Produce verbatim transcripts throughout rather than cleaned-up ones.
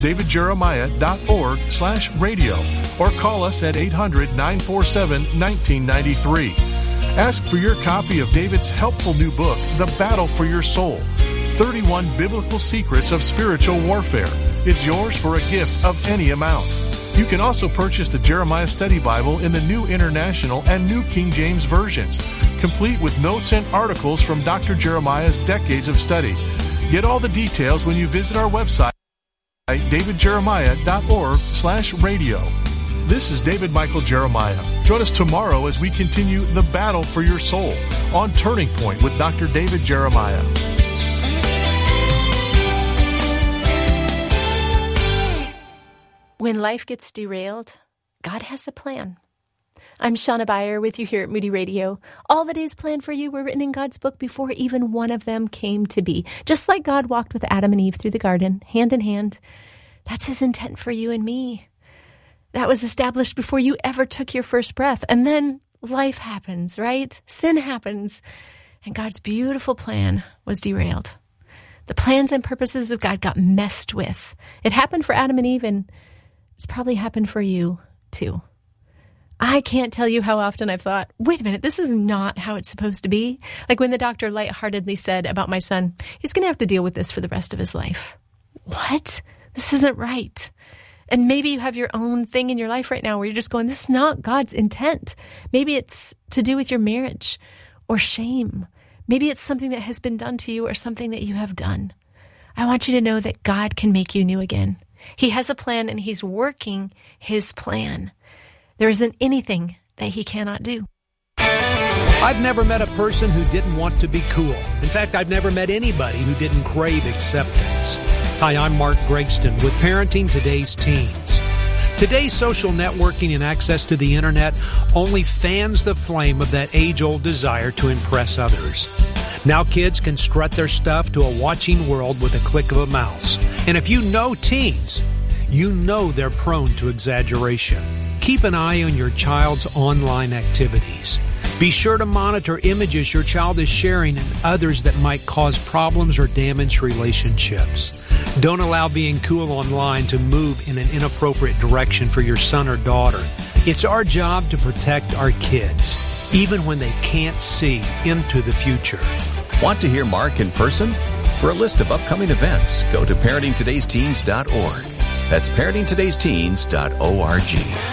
david jeremiah dot org slash radio or call us at eight hundred, nine four seven, one nine nine three. Ask for your copy of David's helpful new book, The Battle for Your Soul, thirty-one Biblical Secrets of Spiritual Warfare. It's yours for a gift of any amount. You can also purchase the Jeremiah Study Bible in the New International and New King James versions, complete with notes and articles from Doctor Jeremiah's decades of study. Get all the details when you visit our website, david jeremiah dot org slash radio. This is David Michael Jeremiah. Join us tomorrow as we continue the battle for your soul on Turning Point with Doctor David Jeremiah. When life gets derailed, God has a plan. I'm Shauna Beyer with you here at Moody Radio. All the days planned for you were written in God's book before even one of them came to be. Just like God walked with Adam and Eve through the garden, hand in hand. That's his intent for you and me. That was established before you ever took your first breath. And then life happens, right? Sin happens. And God's beautiful plan was derailed. The plans and purposes of God got messed with. It happened for Adam and Eve, and it's probably happened for you too. I can't tell you how often I've thought, wait a minute, this is not how it's supposed to be. Like when the doctor lightheartedly said about my son, he's going to have to deal with this for the rest of his life. What? This isn't right. And maybe you have your own thing in your life right now where you're just going, this is not God's intent. Maybe it's to do with your marriage or shame. Maybe it's something that has been done to you or something that you have done. I want you to know that God can make you new again. He has a plan and he's working his plan. There isn't anything that he cannot do. I've never met a person who didn't want to be cool. In fact, I've never met anybody who didn't crave acceptance. Hi, I'm Mark Gregston with Parenting Today's Teens. Today's social networking and access to the internet only fans the flame of that age-old desire to impress others. Now kids can strut their stuff to a watching world with a click of a mouse. And if you know teens, you know they're prone to exaggeration. Keep an eye on your child's online activities. Be sure to monitor images your child is sharing and others that might cause problems or damage relationships. Don't allow being cool online to move in an inappropriate direction for your son or daughter. It's our job to protect our kids, even when they can't see into the future. Want to hear Mark in person? For a list of upcoming events, go to parenting todays teens dot org. That's parenting todays teens dot org.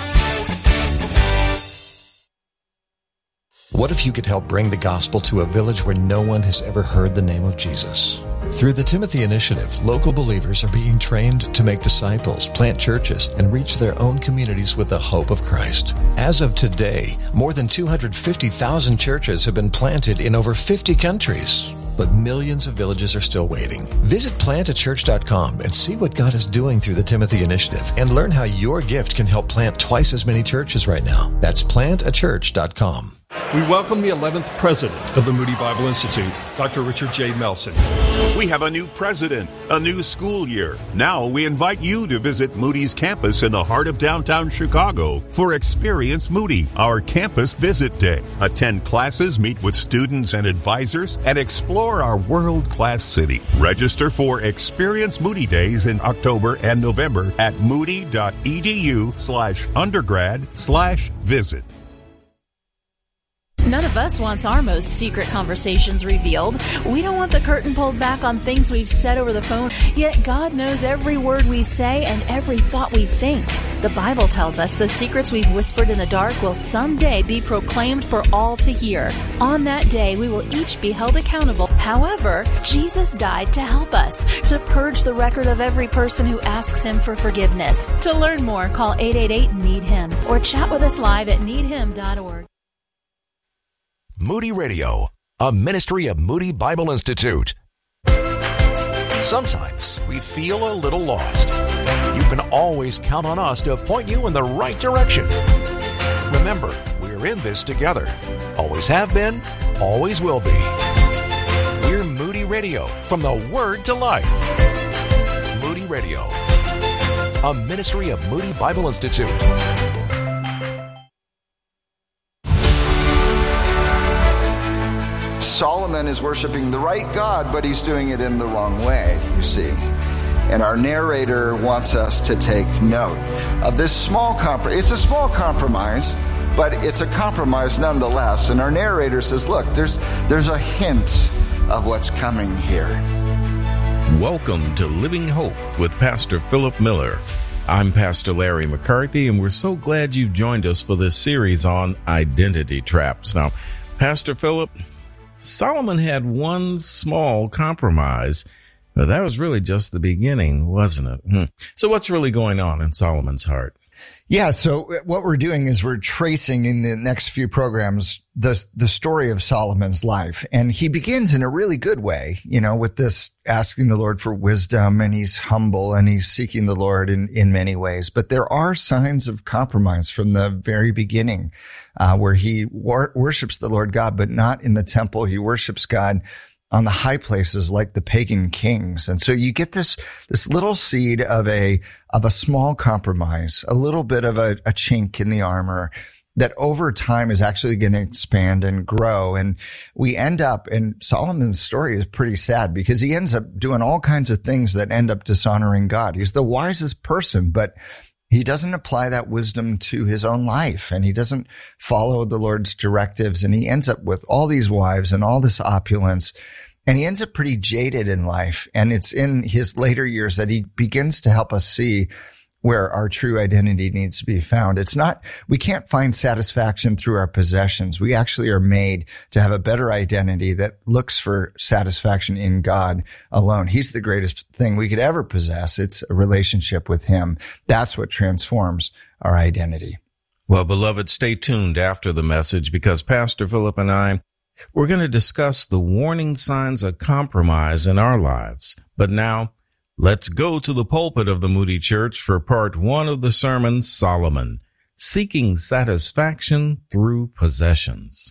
What if you could help bring the gospel to a village where no one has ever heard the name of Jesus? Through the Timothy Initiative, local believers are being trained to make disciples, plant churches, and reach their own communities with the hope of Christ. As of today, more than two hundred fifty thousand churches have been planted in over fifty countries. But millions of villages are still waiting. Visit plant a church dot com and see what God is doing through the Timothy Initiative and learn how your gift can help plant twice as many churches right now. That's plant a church dot com. We welcome the eleventh president of the Moody Bible Institute, Doctor Richard J. Melson. We have a new president, a new school year. Now we invite you to visit Moody's campus in the heart of downtown Chicago for Experience Moody, our campus visit day. Attend classes, meet with students and advisors, and explore our world-class city. Register for Experience Moody Days in October and November at moody.edu slash undergrad slash visit. None of us wants our most secret conversations revealed. We don't want the curtain pulled back on things we've said over the phone, yet God knows every word we say and every thought we think. The Bible tells us the secrets we've whispered in the dark will someday be proclaimed for all to hear. On that day, we will each be held accountable. However, Jesus died to help us, to purge the record of every person who asks him for forgiveness. To learn more, call eight eight eight, need him or chat with us live at need him dot org. Moody Radio, a ministry of Moody Bible Institute. Sometimes we feel a little lost. You can always count on us to point you in the right direction. Remember, we're in this together. Always have been, always will be. We're Moody Radio, from the Word to Life. Moody Radio, a ministry of Moody Bible Institute. Solomon is worshiping the right God, but he's doing it in the wrong way, you see. And our narrator wants us to take note of this small compromise. It's a small compromise, but it's a compromise nonetheless. And our narrator says, look, there's there's a hint of what's coming here. Welcome to Living Hope with Pastor Philip Miller. I'm Pastor Larry McCarthy, and we're so glad you've joined us for this series on identity traps. Now, Pastor Philip, Solomon had one small compromise. But that was really just the beginning, wasn't it? Hmm. So what's really going on in Solomon's heart? Yeah, so what we're doing is we're tracing in the next few programs the the story of Solomon's life. And he begins in a really good way, you know, with this asking the Lord for wisdom, and he's humble and he's seeking the Lord in, in many ways. But there are signs of compromise from the very beginning, uh, where he wor- worships the Lord God, but not in the temple. He worships God on the high places like the pagan kings. And so you get this, this little seed of a, of a small compromise, a little bit of a, a chink in the armor that over time is actually going to expand and grow. And we end up, and Solomon's story is pretty sad because he ends up doing all kinds of things that end up dishonoring God. He's the wisest person, but he doesn't apply that wisdom to his own life, and he doesn't follow the Lord's directives, and he ends up with all these wives and all this opulence, and he ends up pretty jaded in life. And it's in his later years that he begins to help us see where our true identity needs to be found. It's not, we can't find satisfaction through our possessions. We actually are made to have a better identity that looks for satisfaction in God alone. He's the greatest thing we could ever possess. It's a relationship with him. That's what transforms our identity. Well, beloved, stay tuned after the message, because Pastor Philip and I, we're going to discuss the warning signs of compromise in our lives. But now, let's go to the pulpit of the Moody Church for part one of the sermon, Solomon, Seeking Satisfaction Through Possessions.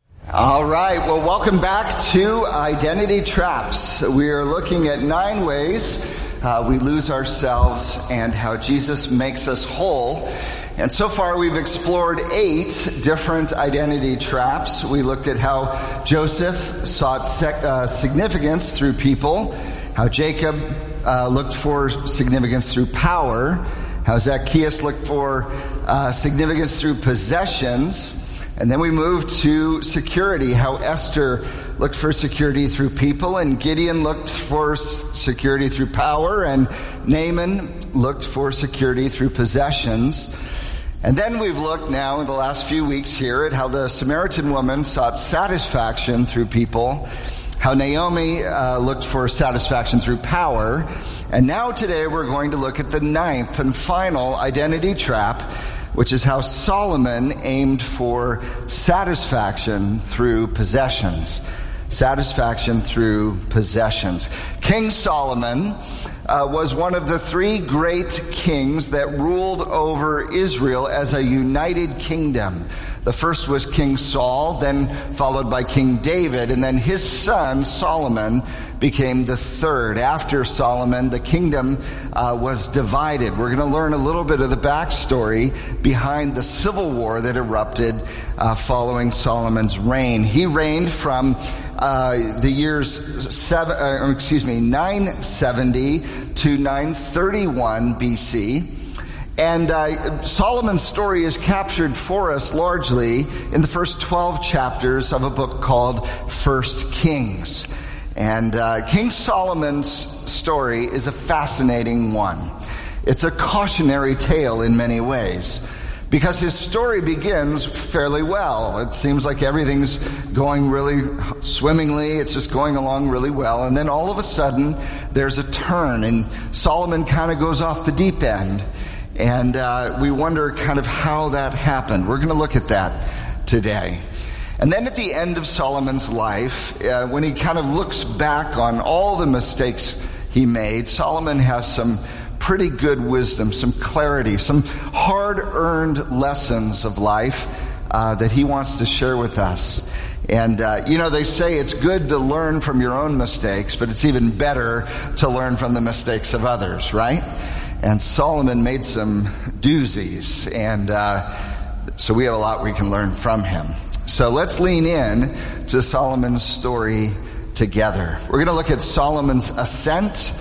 All right. Well, welcome back to Identity Traps. We are looking at nine ways uh, we lose ourselves and how Jesus makes us whole. And so far, we've explored eight different identity traps. We looked at how Joseph sought sec- uh, significance through people, how Jacob Uh, looked for significance through power, how Zacchaeus looked for uh, significance through possessions, and then we moved to security, how Esther looked for security through people, and Gideon looked for security through power, and Naaman looked for security through possessions. And then we've looked now in the last few weeks here at how the Samaritan woman sought satisfaction through people, how Naomi uh, looked for satisfaction through power. And now today we're going to look at the ninth and final identity trap, which is how Solomon aimed for satisfaction through possessions. Satisfaction through possessions. King Solomon uh, was one of the three great kings that ruled over Israel as a united kingdom. The first was King Saul, then followed by King David, and then his son Solomon became the third. After Solomon, the kingdom uh, was divided. We're going to learn a little bit of the backstory behind the civil war that erupted uh, following Solomon's reign. He reigned from uh, the years seven, uh, excuse me, nine seventy to nine thirty-one B C. And uh, Solomon's story is captured for us largely in the first twelve chapters of a book called First Kings. And uh, King Solomon's story is a fascinating one. It's a cautionary tale in many ways, because his story begins fairly well. It seems like everything's going really swimmingly. It's just going along really well. And then all of a sudden, there's a turn, and Solomon kind of goes off the deep end. And uh, we wonder kind of how that happened. We're going to look at that today. And then at the end of Solomon's life, uh, when he kind of looks back on all the mistakes he made, Solomon has some pretty good wisdom, some clarity, some hard-earned lessons of life uh, that he wants to share with us. And, uh, you know, they say it's good to learn from your own mistakes, but it's even better to learn from the mistakes of others, right? And Solomon made some doozies, and uh, so we have a lot we can learn from him. So let's lean in to Solomon's story together. We're going to look at Solomon's ascent,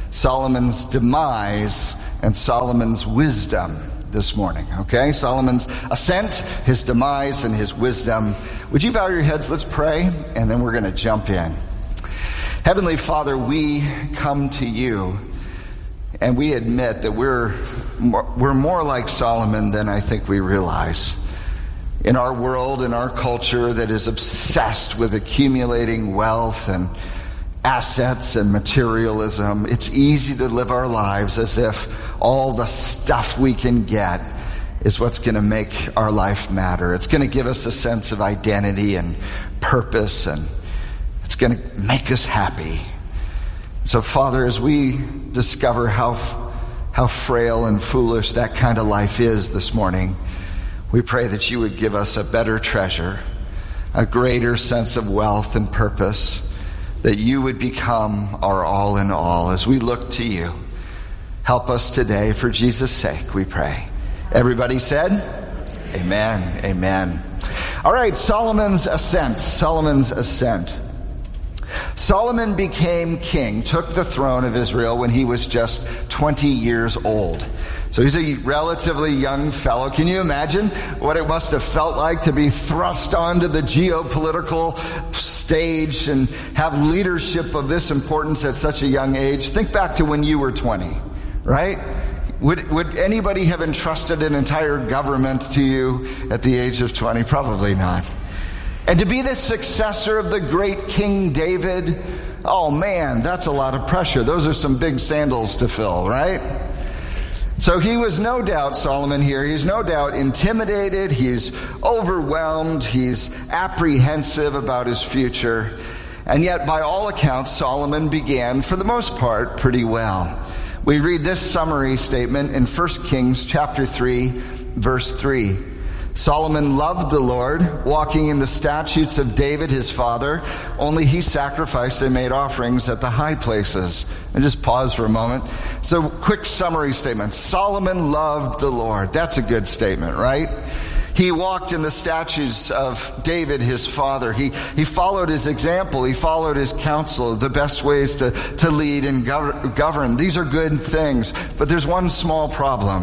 Solomon's demise and Solomon's wisdom this morning, okay? Solomon's ascent, his demise, and his wisdom. Would you bow your heads? Let's pray, and then we're going to jump in. Heavenly Father, we come to you, and we admit that we're more, we're more like Solomon than I think we realize. In our world, in our culture that is obsessed with accumulating wealth and assets and materialism, it's easy to live our lives as if all the stuff we can get is what's going to make our life matter. It's going to give us a sense of identity and purpose, and it's going to make us happy. So, Father, as we discover how how frail and foolish that kind of life is this morning, we pray that you would give us a better treasure, a greater sense of wealth and purpose, that you would become our all in all as we look to you. Help us today for Jesus' sake, we pray. Everybody said, amen, amen. All right, Solomon's ascent, Solomon's ascent. Solomon became king, took the throne of Israel when he was just twenty years old. So he's a relatively young fellow. Can you imagine what it must have felt like to be thrust onto the geopolitical stage and have leadership of this importance at such a young age? Think back to when you were twenty, right? Would, would anybody have entrusted an entire government to you at the age of twenty? Probably not. And to be the successor of the great King David, oh man, that's a lot of pressure. Those are some big sandals to fill, right? So he was no doubt, Solomon here, he's no doubt intimidated, he's overwhelmed, he's apprehensive about his future. And yet, by all accounts, Solomon began, for the most part, pretty well. We read this summary statement in First Kings chapter three, verse three. Solomon loved the Lord, walking in the statutes of David his father, only he sacrificed and made offerings at the high places. And just pause for a moment. So, quick summary statement. Solomon loved the Lord. That's a good statement, right? He walked in the statutes of David his father. He he followed his example. He followed his counsel, the best ways to, to lead and gov- govern. These are good things. But there's one small problem.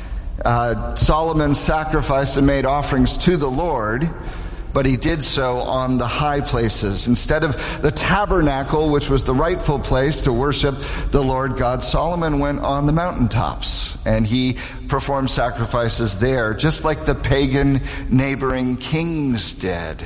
Uh, Solomon sacrificed and made offerings to the Lord, but he did so on the high places. Instead of the tabernacle, which was the rightful place to worship the Lord God, Solomon went on the mountaintops, and he performed sacrifices there, just like the pagan neighboring kings did.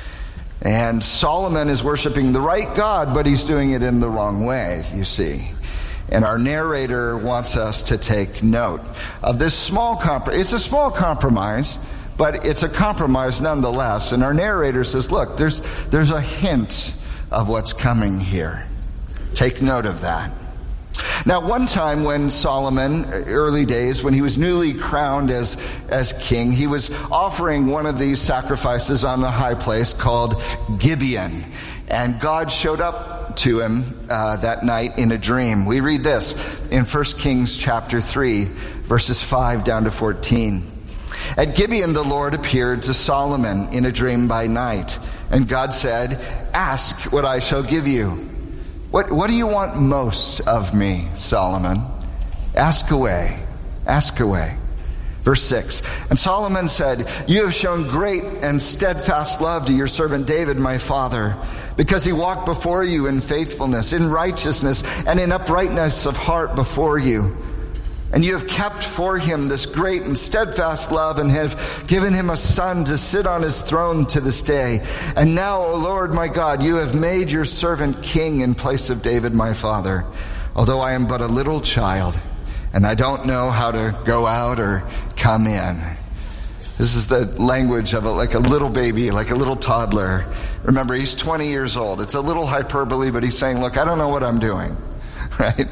And Solomon is worshiping the right God, but he's doing it in the wrong way, you see. And our narrator wants us to take note of this small compromise. It's a small compromise, but it's a compromise nonetheless. And our narrator says, look, there's there's a hint of what's coming here. Take note of that. Now, one time when Solomon, early days, when he was newly crowned as, as king, he was offering one of these sacrifices on the high place called Gibeon. And God showed up to him uh, that night in a dream. We read this in First Kings chapter three, verses five down to fourteen. At Gibeon, the Lord appeared to Solomon in a dream by night. And God said, ask what I shall give you. What, what do you want most of me, Solomon? Ask away. Ask away. Verse six, and Solomon said, you have shown great and steadfast love to your servant David, my father, because he walked before you in faithfulness, in righteousness, and in uprightness of heart before you. And you have kept for him this great and steadfast love, and have given him a son to sit on his throne to this day. And now, O Lord my God, you have made your servant king in place of David, my father, although I am but a little child, and I don't know how to go out or come in. This is the language of a, like a little baby, like a little toddler. Remember, he's twenty years old. It's a little hyperbole, but he's saying, look, I don't know what I'm doing, right?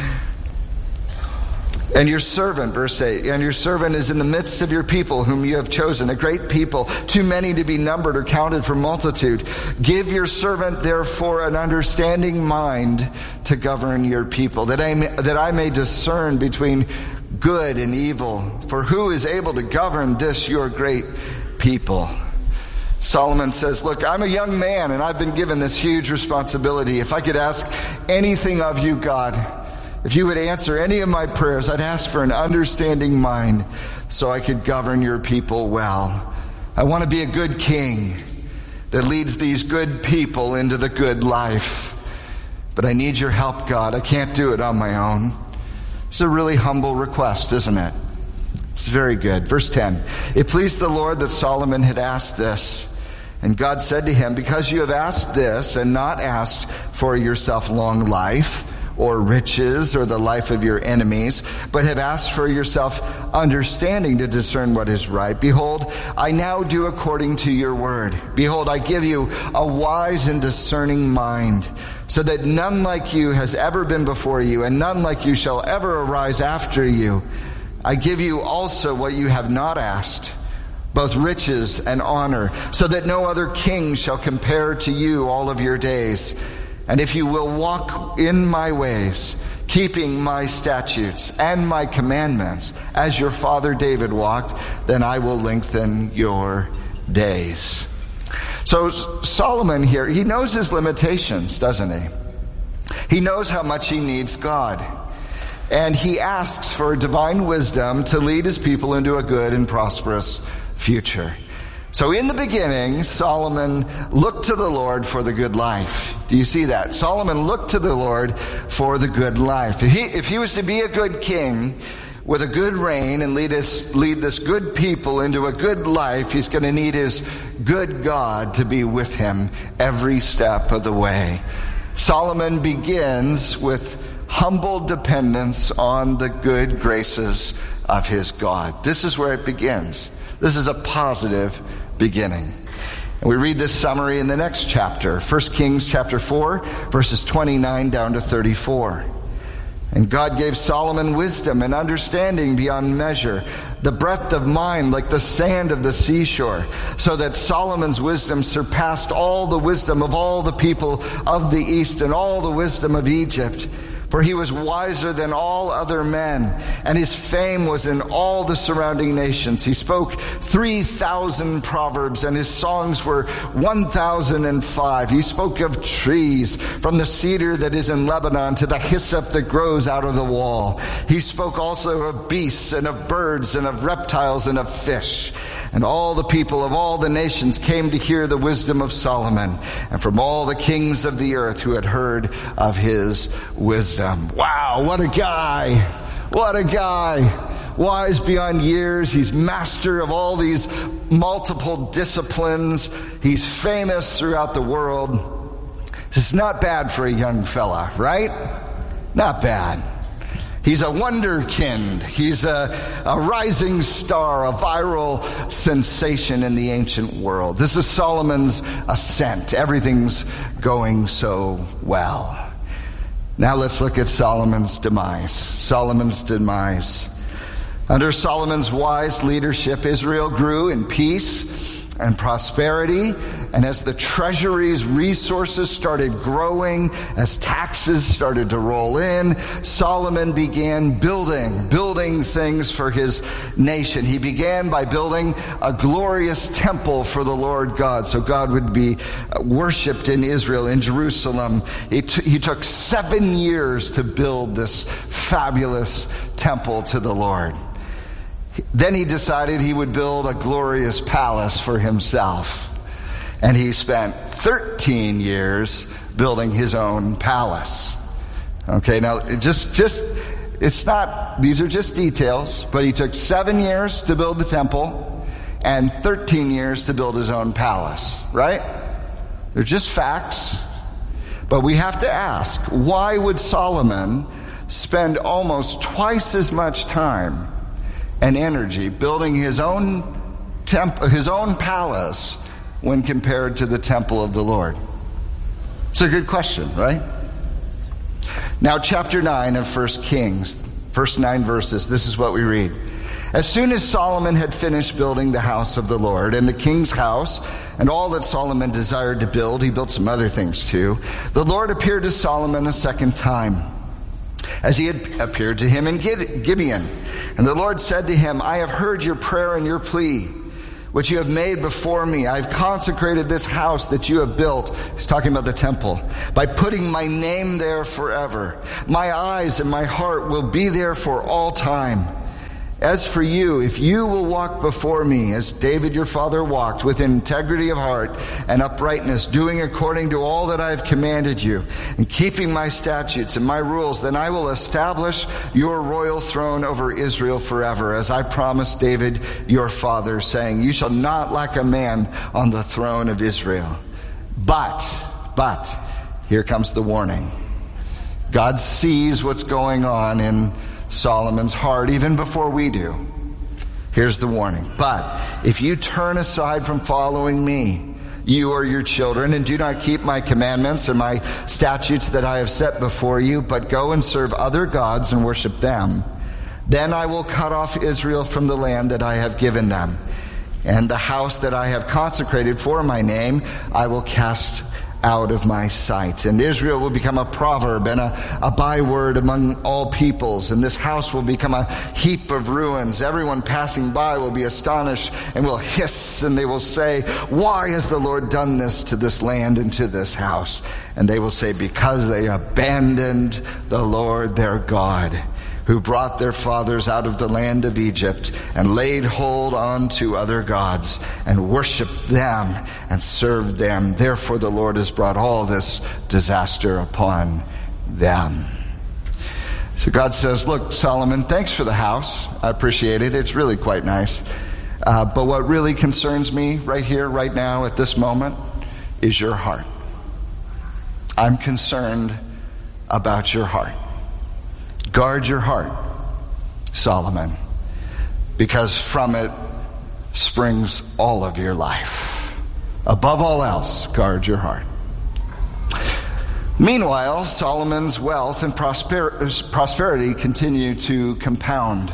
And your servant, verse eight, and your servant is in the midst of your people whom you have chosen, a great people, too many to be numbered or counted for multitude. Give your servant, therefore, an understanding mind to govern your people, that I may, that I may discern between good and evil. For who is able to govern this your great people? Solomon says, look, I'm a young man and I've been given this huge responsibility. If I could ask anything of you, God, if you would answer any of my prayers, I'd ask for an understanding mind so I could govern your people well. I want to be a good king that leads these good people into the good life. But I need your help, God. I can't do it on my own. It's a really humble request, isn't it? It's very good. Verse ten. It pleased the Lord that Solomon had asked this. And God said to him, because you have asked this and not asked for yourself long life or riches or the life of your enemies, but have asked for yourself understanding to discern what is right, behold, I now do according to your word. Behold, I give you a wise and discerning mind, so that none like you has ever been before you, and none like you shall ever arise after you. I give you also what you have not asked, both riches and honor, so that no other king shall compare to you all of your days. And if you will walk in my ways, keeping my statutes and my commandments, as your father David walked, then I will lengthen your days. So Solomon here, he knows his limitations, doesn't he? He knows how much he needs God. And he asks for divine wisdom to lead his people into a good and prosperous future. So in the beginning, Solomon looked to the Lord for the good life. Do you see that? Solomon looked to the Lord for the good life. If he, if he was to be a good king with a good reign and lead us, lead this good people into a good life, he's going to need his good God to be with him every step of the way. Solomon begins with humble dependence on the good graces of his God. This is where it begins. This is a positive beginning. And we read this summary in the next chapter, First Kings chapter four, verses twenty-nine down to thirty-four. And God gave Solomon wisdom and understanding beyond measure, the breadth of mind like the sand of the seashore, so that Solomon's wisdom surpassed all the wisdom of all the people of the east and all the wisdom of Egypt. For he was wiser than all other men, and his fame was in all the surrounding nations. He spoke three thousand proverbs, and his songs were one thousand five. He spoke of trees, from the cedar that is in Lebanon to the hyssop that grows out of the wall. He spoke also of beasts, and of birds, and of reptiles, and of fish. And all the people of all the nations came to hear the wisdom of Solomon, and from all the kings of the earth who had heard of his wisdom. Wow, what a guy. What a guy. Wise beyond years. He's master of all these multiple disciplines. He's famous throughout the world. This is not bad for a young fella, right? Not bad. He's a wonderkind. He's a, a rising star, a viral sensation in the ancient world. This is Solomon's ascent. Everything's going so well. Now let's look at Solomon's demise. Solomon's demise. Under Solomon's wise leadership, Israel grew in peace and prosperity. And as the treasury's resources started growing, as taxes started to roll in, Solomon began building, building things for his nation. He began by building a glorious temple for the Lord God, so God would be worshipped in Israel, in Jerusalem. He, t- he took seven years to build this fabulous temple to the Lord. Then he decided he would build a glorious palace for himself. And he spent thirteen years building his own palace. Okay, now it just, just, it's not, these are just details, but he took seven years to build the temple and thirteen years to build his own palace, right? They're just facts. But we have to ask, why would Solomon spend almost twice as much time and energy building his own temple, his own palace, when compared to the temple of the Lord? It's a good question, right? Now, chapter nine of First Kings, first nine verses, this is what we read. As soon as Solomon had finished building the house of the Lord and the king's house and all that Solomon desired to build, he built some other things too. The Lord appeared to Solomon a second time, as he had appeared to him in Gibeon. And the Lord said to him, I have heard your prayer and your plea, which you have made before me. I've consecrated this house that you have built. He's talking about the temple. By putting my name there forever. My eyes and my heart will be there for all time. As for you, if you will walk before me, as David your father walked, with integrity of heart and uprightness, doing according to all that I have commanded you, and keeping my statutes and my rules, then I will establish your royal throne over Israel forever, as I promised David your father, saying, you shall not lack a man on the throne of Israel. But, but, here comes the warning. God sees what's going on in Solomon's heart even before we do. Here's the warning. But if you turn aside from following me, you or your children, and do not keep my commandments and my statutes that I have set before you, but go and serve other gods and worship them, then I will cut off Israel from the land that I have given them, and the house that I have consecrated for my name I will cast out of my sight. And Israel will become a proverb and a, a byword among all peoples. And this house will become a heap of ruins. Everyone passing by will be astonished and will hiss, and they will say, why has the Lord done this to this land and to this house? And they will say, because they abandoned the Lord their God, who brought their fathers out of the land of Egypt and laid hold on to other gods and worshiped them and served them. Therefore the Lord has brought all this disaster upon them. So God says, look, Solomon, thanks for the house. I appreciate it. It's really quite nice. Uh, but what really concerns me right here, right now, at this moment, is your heart. I'm concerned about your heart. Guard your heart, Solomon, because from it springs all of your life. Above all else, guard your heart. Meanwhile, Solomon's wealth and prosper- prosperity continue to compound.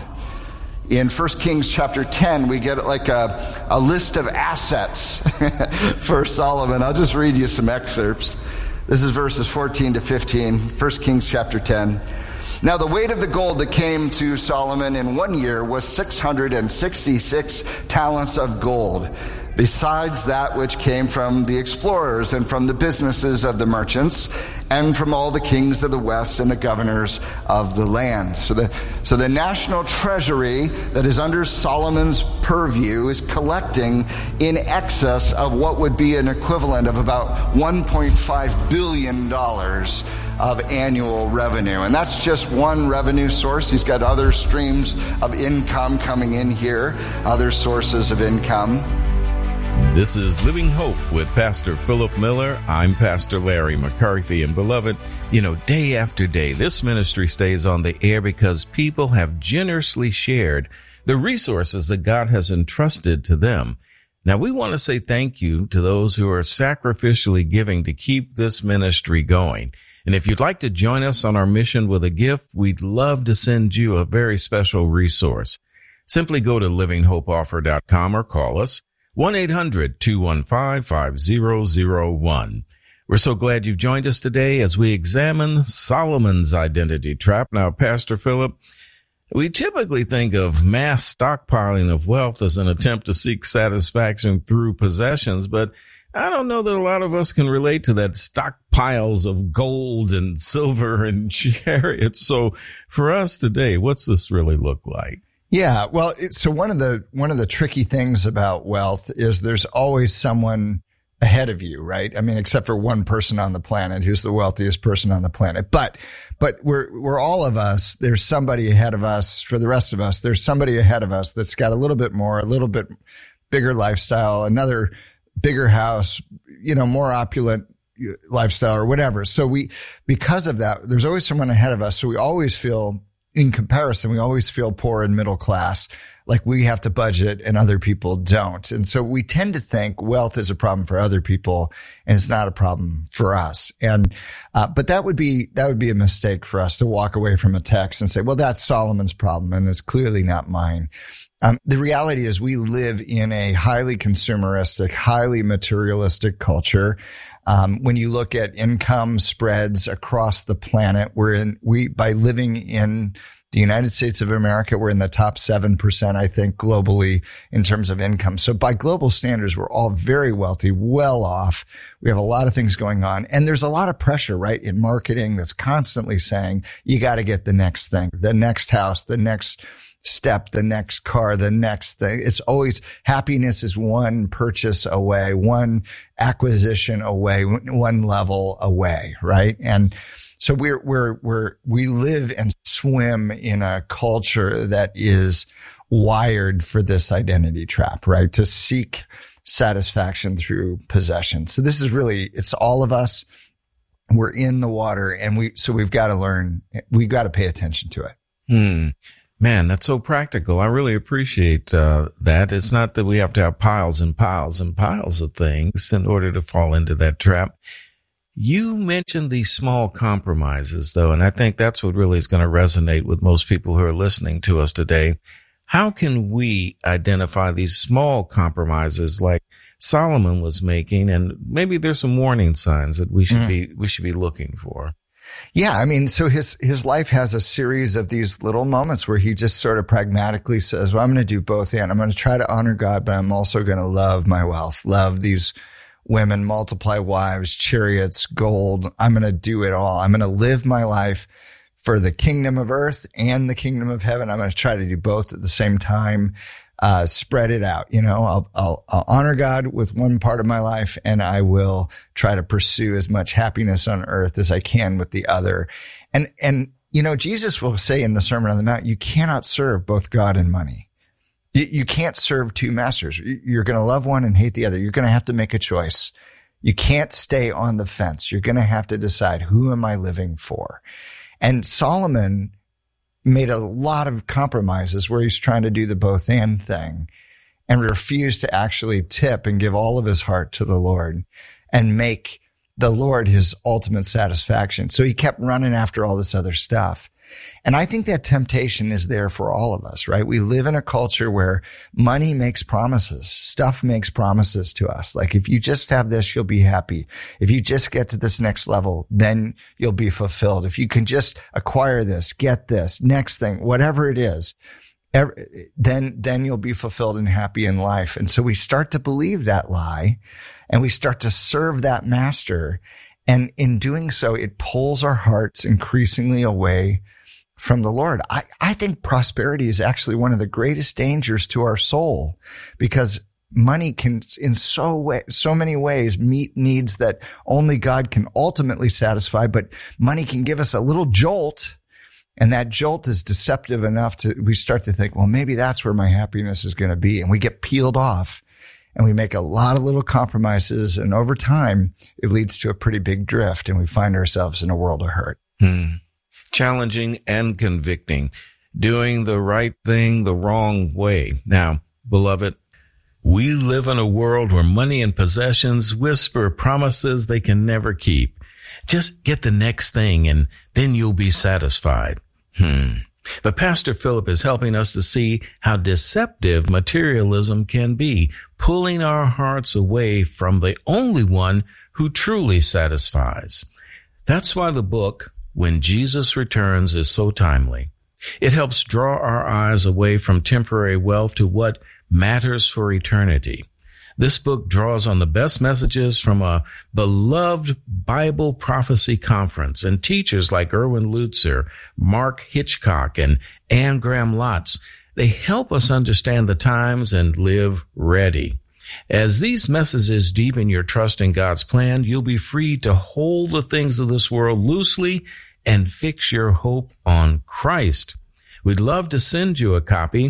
In First Kings chapter ten, we get like a, a list of assets for Solomon. I'll just read you some excerpts. This is verses fourteen to fifteen, First Kings chapter ten. Now the weight of the gold that came to Solomon in one year was six hundred sixty-six talents of gold, besides that which came from the explorers and from the businesses of the merchants and from all the kings of the west and the governors of the land. So the, so the national treasury that is under Solomon's purview is collecting in excess of what would be an equivalent of about one point five billion dollars of annual revenue. And that's just one revenue source. He's got other streams of income coming in here, other sources of income. This is Living Hope with Pastor Philip Miller. I'm Pastor Larry McCarthy. And beloved, you know, day after day, this ministry stays on the air because people have generously shared the resources that God has entrusted to them. Now, we want to say thank you to those who are sacrificially giving to keep this ministry going. And if you'd like to join us on our mission with a gift, we'd love to send you a very special resource. Simply go to living hope offer dot com or call us one eight hundred two one five five zero zero one. We're so glad you've joined us today as we examine Solomon's identity trap. Now, Pastor Philip, we typically think of mass stockpiling of wealth as an attempt to seek satisfaction through possessions, but I don't know that a lot of us can relate to that stockpiles of gold and silver and chariots. So for us today, what's this really look like? Yeah, well, it's, so one of the one of the tricky things about wealth is there's always someone ahead of you, right? I mean, except for one person on the planet who's the wealthiest person on the planet. But but we're we're all of us. There's somebody ahead of us. For the rest of us, there's somebody ahead of us that's got a little bit more, a little bit bigger lifestyle, another bigger house, you know, more opulent lifestyle or whatever. So we, because of that, there's always someone ahead of us. So we always feel, in comparison, we always feel poor and middle class, like we have to budget and other people don't. And so we tend to think wealth is a problem for other people and it's not a problem for us. And, uh, but that would be, that would be a mistake for us to walk away from a text and say, well, that's Solomon's problem and it's clearly not mine. Um, the reality is we live in a highly consumeristic, highly materialistic culture. Um, when you look at income spreads across the planet, we're in, we, by living in the United States of America, we're in the top seven percent, I think, globally in terms of income. So by global standards, we're all very wealthy, well off. We have a lot of things going on. And there's a lot of pressure, right, in marketing that's constantly saying, you got to get the next thing, the next house, the next step, the next car, the next thing. It's always happiness is one purchase away, one acquisition away, one level away, right? And so we're, we're, we're, we live and swim in a culture that is wired for this identity trap, right? To seek satisfaction through possession. So this is really, it's all of us. We're in the water, and we, so we've got to learn, we've got to pay attention to it. Hmm. Man, that's so practical. I really appreciate uh, that. It's not that we have to have piles and piles and piles of things in order to fall into that trap. You mentioned these small compromises, though, and I think that's what really is going to resonate with most people who are listening to us today. How can we identify these small compromises like Solomon was making, and maybe there's some warning signs that we should mm. be we should be looking for? Yeah, I mean, so his his life has a series of these little moments where he just sort of pragmatically says, well, I'm going to do both, and I'm going to try to honor God, but I'm also going to love my wealth, love these women, multiply wives, chariots, gold. I'm going to do it all. I'm going to live my life for the kingdom of earth and the kingdom of heaven. I'm going to try to do both at the same time. Uh, spread it out. You know, I'll, I'll, I'll honor God with one part of my life, and I will try to pursue as much happiness on earth as I can with the other. And, and, you know, Jesus will say in the Sermon on the Mount, you cannot serve both God and money. You, you can't serve two masters. You're going to love one and hate the other. You're going to have to make a choice. You can't stay on the fence. You're going to have to decide, who am I living for? And Solomon made a lot of compromises where he's trying to do the both and thing and refused to actually tip and give all of his heart to the Lord and make the Lord his ultimate satisfaction. So he kept running after all this other stuff. And I think that temptation is there for all of us, right? We live in a culture where money makes promises. Stuff makes promises to us. Like, if you just have this, you'll be happy. If you just get to this next level, then you'll be fulfilled. If you can just acquire this, get this, next thing, whatever it is, then, then you'll be fulfilled and happy in life. And so we start to believe that lie, and we start to serve that master. And in doing so, it pulls our hearts increasingly away from the Lord. I, I think prosperity is actually one of the greatest dangers to our soul, because money can in so way, so many ways meet needs that only God can ultimately satisfy. But money can give us a little jolt, and that jolt is deceptive enough to, we start to think, well, maybe that's where my happiness is going to be. And we get peeled off, and we make a lot of little compromises. And over time, it leads to a pretty big drift, and we find ourselves in a world of hurt. Hmm. Challenging and convicting, doing the right thing the wrong way. Now, beloved, we live in a world where money and possessions whisper promises they can never keep. Just get the next thing, and then you'll be satisfied. Hmm. But Pastor Philip is helping us to see how deceptive materialism can be, pulling our hearts away from the only one who truly satisfies. That's why the book, When Jesus Returns, is so timely. It helps draw our eyes away from temporary wealth to what matters for eternity. This book draws on the best messages from a beloved Bible prophecy conference and teachers like Erwin Lutzer, Mark Hitchcock, and Anne Graham Lotz. They help us understand the times and live ready. As these messages deepen your trust in God's plan, you'll be free to hold the things of this world loosely and fix your hope on Christ. We'd love to send you a copy.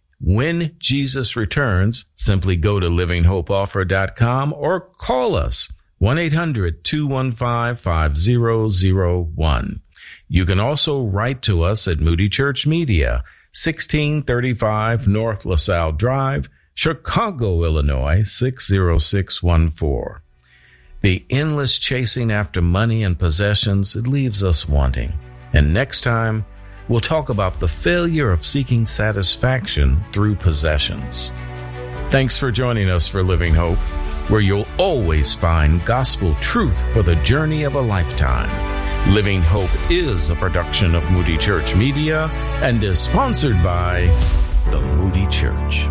When Jesus Returns, simply go to living hope offer dot com or call us one eight hundred two one five five zero zero one. You can also write to us at Moody Church Media, sixteen thirty-five North LaSalle Drive, Chicago, Illinois, six zero six one four. The endless chasing after money and possessions, it leaves us wanting. And next time, we'll talk about the failure of seeking satisfaction through possessions. Thanks for joining us for Living Hope, where you'll always find gospel truth for the journey of a lifetime. Living Hope is a production of Moody Church Media and is sponsored by the Moody Church.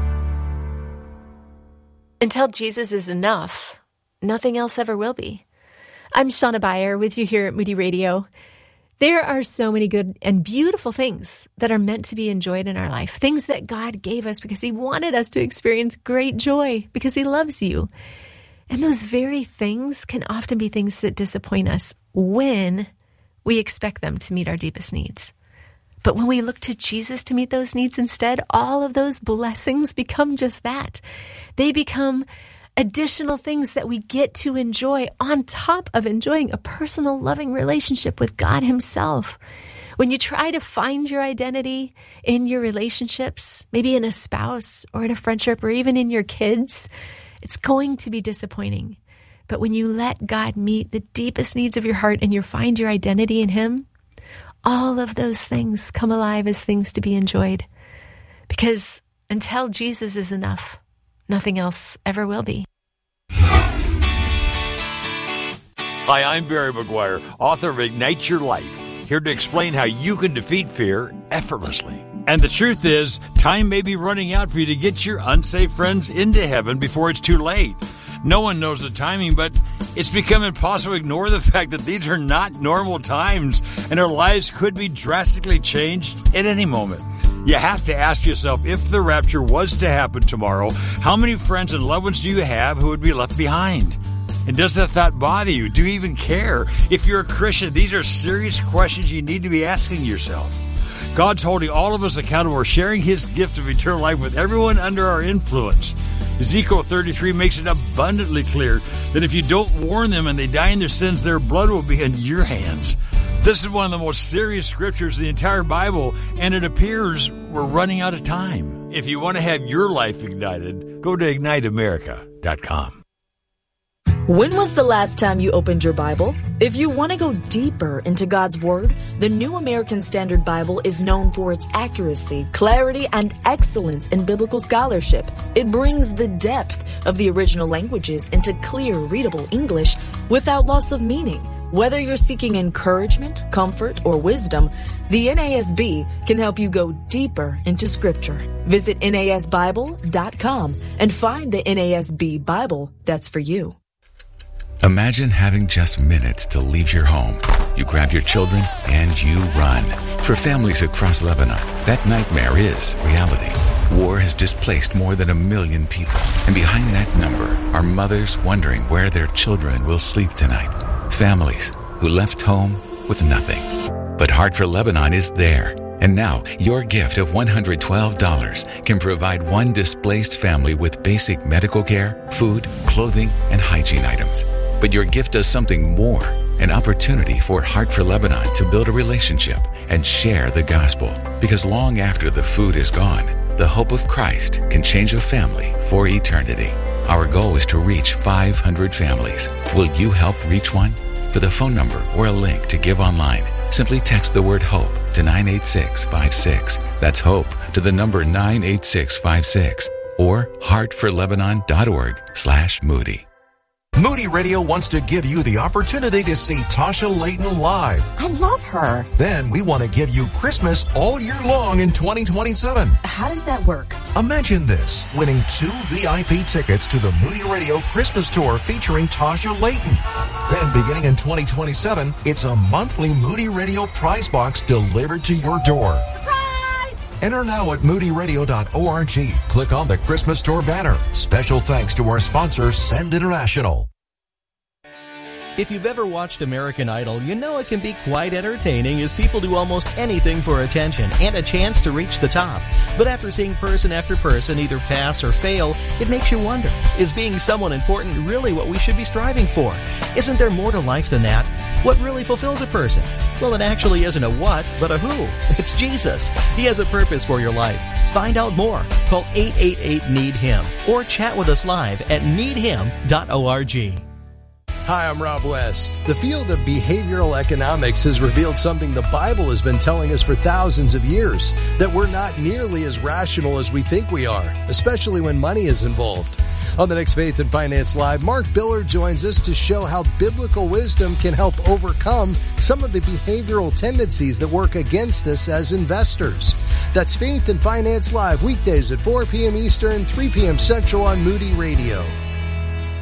Until Jesus is enough, nothing else ever will be. I'm Shauna Beyer with you here at Moody Radio. There are so many good and beautiful things that are meant to be enjoyed in our life, things that God gave us because He wanted us to experience great joy because He loves you. And those very things can often be things that disappoint us when we expect them to meet our deepest needs. But when we look to Jesus to meet those needs instead, all of those blessings become just that. They become additional things that we get to enjoy on top of enjoying a personal, loving relationship with God Himself. When you try to find your identity in your relationships, maybe in a spouse or in a friendship or even in your kids, it's going to be disappointing. But when you let God meet the deepest needs of your heart and you find your identity in Him, all of those things come alive as things to be enjoyed. Because until Jesus is enough, nothing else ever will be. Hi, I'm Barry McGuire, author of Ignite Your Life, here to explain how you can defeat fear effortlessly. And the truth is, time may be running out for you to get your unsafe friends into heaven before it's too late. No one knows the timing, but it's become impossible to ignore the fact that these are not normal times, and our lives could be drastically changed at any moment. You have to ask yourself, if the rapture was to happen tomorrow, how many friends and loved ones do you have who would be left behind? And does that thought bother you? Do you even care? If you're a Christian, these are serious questions you need to be asking yourself. God's holding all of us accountable for sharing His gift of eternal life with everyone under our influence. Ezekiel thirty-three makes it abundantly clear that if you don't warn them and they die in their sins, their blood will be in your hands. This is one of the most serious scriptures in the entire Bible, and it appears we're running out of time. If you want to have your life ignited, go to ignite america dot com. When was the last time you opened your Bible? If you want to go deeper into God's Word, the New American Standard Bible is known for its accuracy, clarity, and excellence in biblical scholarship. It brings the depth of the original languages into clear, readable English without loss of meaning. Whether you're seeking encouragement, comfort, or wisdom, the N A S B can help you go deeper into Scripture. Visit N A S Bible dot com and find the N A S B Bible that's for you. Imagine having just minutes to leave your home. You grab your children and you run. For families across Lebanon, that nightmare is reality. War has displaced more than a million people. And behind that number are mothers wondering where their children will sleep tonight. Families who left home with nothing. But Heart for Lebanon is there. And now, your gift of one hundred twelve dollars can provide one displaced family with basic medical care, food, clothing, and hygiene items. But your gift does something more, an opportunity for Heart for Lebanon to build a relationship and share the gospel. Because long after the food is gone, the hope of Christ can change a family for eternity. Our goal is to reach five hundred families. Will you help reach one? For the phone number or a link to give online, simply text the word HOPE to nine eight six five six. That's HOPE to the number nine eight six five six or heart for lebanon dot org slash Moody. Moody Radio wants to give you the opportunity to see Tasha Layton live. I love her. Then we want to give you Christmas all year long in twenty twenty-seven. How does that work? Imagine this, winning two V I P tickets to the Moody Radio Christmas Tour featuring Tasha Layton. Then beginning in twenty twenty-seven, it's a monthly Moody Radio prize box delivered to your door. Surprise! Enter now at moody radio dot org. Click on the Christmas Tour banner. Special thanks to our sponsor, Send International. If you've ever watched American Idol, you know it can be quite entertaining as people do almost anything for attention and a chance to reach the top. But after seeing person after person either pass or fail, it makes you wonder, is being someone important really what we should be striving for? Isn't there more to life than that? What really fulfills a person? Well, it actually isn't a what, but a who. It's Jesus. He has a purpose for your life. Find out more. Call eight eight eight, need him or chat with us live at need him dot org. Hi, I'm Rob West. The field of behavioral economics has revealed something the Bible has been telling us for thousands of years, that we're not nearly as rational as we think we are, especially when money is involved. On the next Faith and Finance Live, Mark Biller joins us to show how biblical wisdom can help overcome some of the behavioral tendencies that work against us as investors. That's Faith and Finance Live, weekdays at four p.m. Eastern, three p.m. Central on Moody Radio.